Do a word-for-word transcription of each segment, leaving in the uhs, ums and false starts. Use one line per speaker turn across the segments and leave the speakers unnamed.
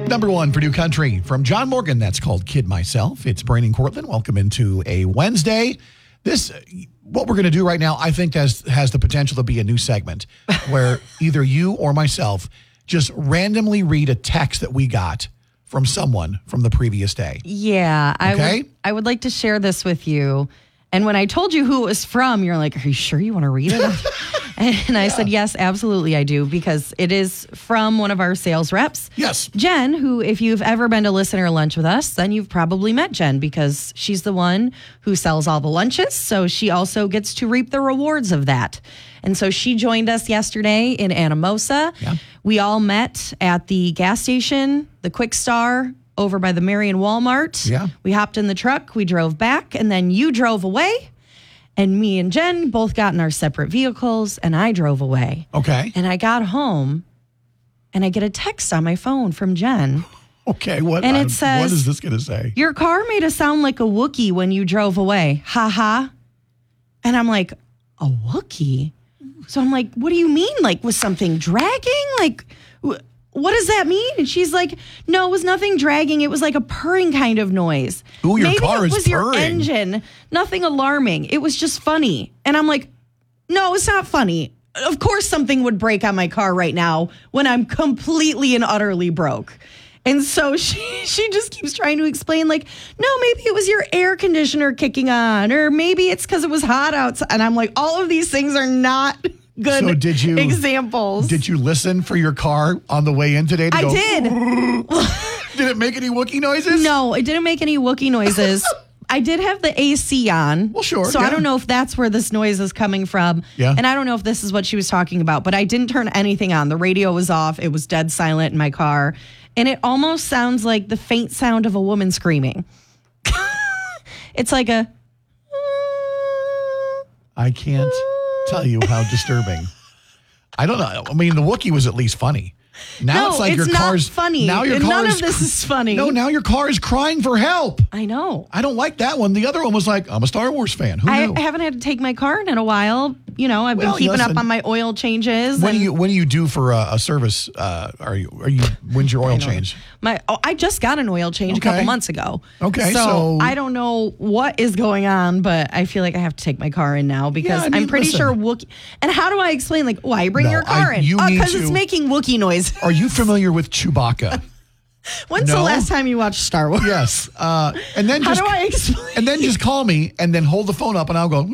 Number one for New Country from John Morgan. That's called Kid Myself. It's Brain and Cortland. Welcome into a Wednesday. This, what we're going to do right now, I think has, has the potential to be a new segment where either you or myself just randomly read a text that we got from someone from the previous day.
Yeah. I
Okay?
would, I would like to share this with you. And when I told you who it was from, you're like, are you sure you want to read it? And I yeah. said, yes, absolutely I do, because it is from one of our sales reps.
Yes.
Jen, who, if you've ever been to Listener Lunch with us, then you've probably met Jen, because she's the one who sells all the lunches. So she also gets to reap the rewards of that. And so she joined us yesterday in Anamosa. Yeah. We all met at the gas station, the Quick Star, over by the Marion Walmart.
Yeah.
We hopped in the truck, we drove back, and then you drove away. And me and Jen both got in our separate vehicles, and I drove away.
Okay.
And I got home, and I get a text on my phone from Jen.
Okay, what,
and it
I'm,
says,
what is this going to say?
Your car made us sound like a Wookiee when you drove away. Ha ha. And I'm like, a Wookiee? So I'm like, what do you mean? Like, was something dragging? Like, wh- what does that mean? And she's like, no, it was nothing dragging. It was like a purring kind of noise.
Ooh, your
Maybe
car
it
is
was
purring.
your engine. Nothing alarming. It was just funny. And I'm like, no, it's not funny. Of course something would break on my car right now when I'm completely and utterly broke. And so she she just keeps trying to explain, like, no, maybe it was your air conditioner kicking on, or maybe it's because it was hot outside. And I'm like, all of these things are not good
so did you,
examples.
Did you listen for your car on the way in today? To
I
go,
did.
Did it make any Wookiee noises?
No, it didn't make any Wookiee noises. I did have the A C on.
Well, sure.
So
yeah.
I don't know if that's where this noise is coming from.
Yeah.
And I don't know if this is what she was talking about, but I didn't turn anything on. The radio was off. It was dead silent in my car. And it almost sounds like the faint sound of a woman screaming. It's like a...
I can't tell you how disturbing. I don't know. I mean, the Wookiee was at least funny. Now
no,
it's like
it's
your
not
car's
funny.
Now your
None
car
of
is,
this is funny.
No, now your car is crying for help.
I know.
I don't like that one. The other one was like, I'm a Star Wars fan. Who
I
knew?
haven't had to take my car in a while. You know, I've
Well,
been keeping
listen,
up on my oil changes.
When
and
do you when do you do for a, a service? Uh, are you are you when's your oil change?
My oh, I just got an oil change
Okay.
a couple months ago.
Okay,
so,
so-
I don't know what is going on, but I feel like I have to take my car in now because
Yeah, I mean,
I'm pretty
listen.
sure Wookiee. And how do I explain, like, why bring
No,
your car
I-
in?
you
Oh,
need
because
to-
it's making Wookiee noise.
Are you familiar with Chewbacca?
When's
No?
the last time you watched Star Wars?
Yes. Uh, and then
How
just
do I explain?
and then just call me and then hold the phone up and I'll go.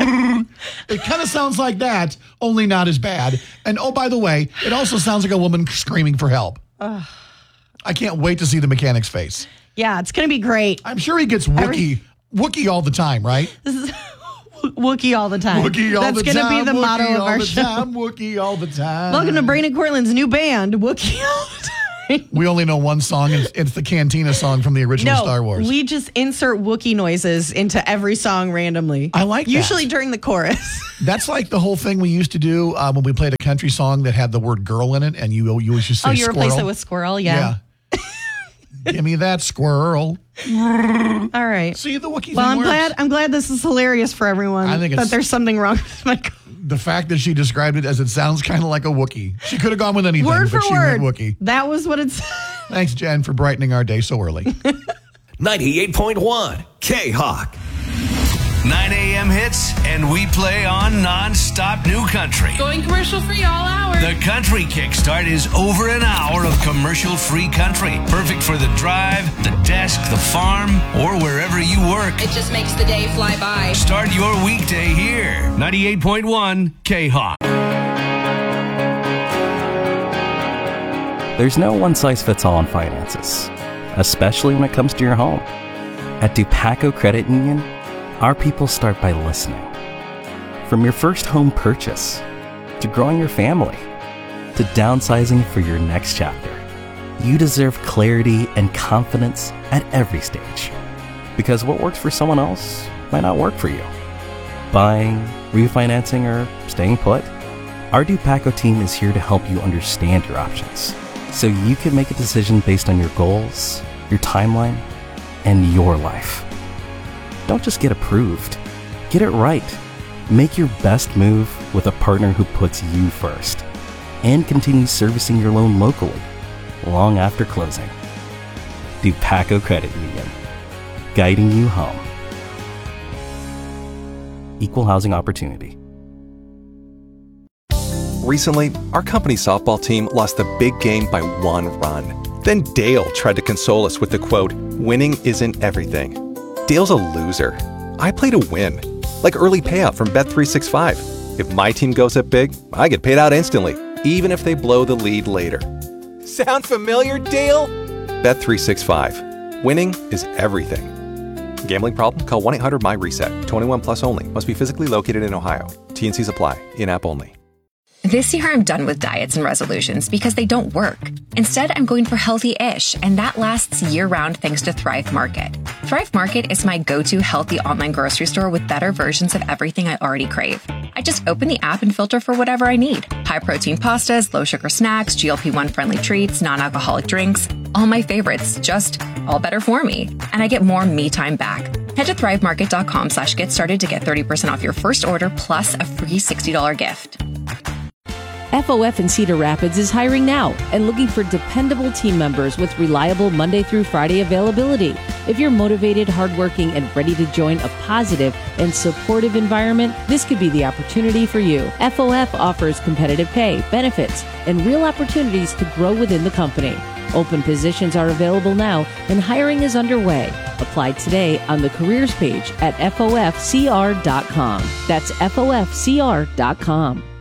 It kind of sounds like that, only not as bad. And oh, by the way, it also sounds like a woman screaming for help. Uh, I can't wait to see the mechanic's face.
Yeah, it's going to be great.
I'm sure he gets Wookiee, Wookiee all the time, right?
This is Wookiee all the time.
Wookiee all
That's
the
gonna
time.
be the
Wookiee
motto of
all
our
the
show.
time. Wookiee all the time.
Welcome to Brain and Cortland's new band, Wookiee all the time.
We only know one song, and it's the Cantina song from the original
No,
Star Wars.
we just insert Wookiee noises into every song randomly.
I like that.
Usually during the chorus.
That's like the whole thing we used to do uh, when we played a country song that had the word girl in it, and you you always used to say
Oh, you
squirrel.
replace it with squirrel? Yeah.
Yeah. Give me that squirrel.
All right.
See, the Wookiee
Well,
thing
I'm
works.
glad I'm glad this is hilarious for everyone.
I think
that
it's-
there's something wrong with my car.
The fact that she described it as it sounds kind of like a Wookiee. She could have gone with anything,
Word
but
for
she
word.
went Wookiee.
That was what it's.
Thanks, Jen, for brightening our day so early.
ninety-eight point one K-Hawk. nine a.m. hits, and we play on non-stop new country.
Going commercial free all hour.
The Country Kickstart is over an hour of commercial-free country. Perfect for the drive, the desk, the farm, or wherever you work.
It just makes the day fly by.
Start your weekday here. ninety-eight point one K-Hawk.
There's no one-size-fits-all in finances, especially when it comes to your home. At Dupaco Credit Union, our people start by listening. From your first home purchase, to growing your family, to downsizing for your next chapter, you deserve clarity and confidence at every stage. Because what works for someone else might not work for you. Buying, refinancing, or staying put, our Dupaco team is here to help you understand your options, so you can make a decision based on your goals, your timeline, and your life. Don't just get approved. Get it right. Make your best move with a partner who puts you first and continues servicing your loan locally. long after closing. Dupaco Credit Union, guiding you home. Equal housing opportunity.
Recently, our company softball team lost a big game by one run. Then Dale tried to console us with the quote, "Winning isn't everything." Dale's a loser. I play to win, like early payout from Bet three sixty-five. If my team goes up big, I get paid out instantly, even if they blow the lead later. Sound familiar, Dale? Bet three sixty-five. Winning is everything. Gambling problem? Call one eight hundred M Y reset. twenty-one plus only. Must be physically located in Ohio. T N Cs apply. In-app only.
This year, I'm done with diets and resolutions because they don't work. Instead, I'm going for healthy-ish, and that lasts year-round thanks to Thrive Market. Thrive Market is my go-to healthy online grocery store with better versions of everything I already crave. I just open the app and filter for whatever I need. High-protein pastas, low-sugar snacks, G L P one friendly treats, non-alcoholic drinks. All my favorites, just all better for me. And I get more me time back. Head to thrivemarket.com slash get started to get thirty percent off your first order plus a free sixty dollars gift.
F O F in Cedar Rapids is hiring now and looking for dependable team members with reliable Monday through Friday availability. If you're motivated, hardworking, and ready to join a positive and supportive environment, this could be the opportunity for you. F O F offers competitive pay, benefits, and real opportunities to grow within the company. Open positions are available now and hiring is underway. Apply today on the careers page at F O F C R dot com. That's F O F C R dot com.